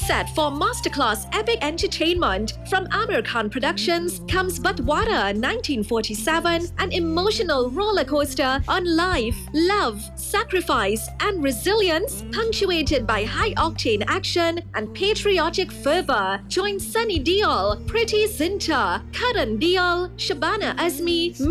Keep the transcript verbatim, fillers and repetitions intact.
Set for masterclass epic entertainment from Amir Khan Productions comes Batwara nineteen forty-seven, an emotional roller coaster on life, love, sacrifice, and resilience, punctuated by high-octane action and patriotic fervor. Join Sunny Deol, Priti Zinta, Karan Deol, Shabana Azmi,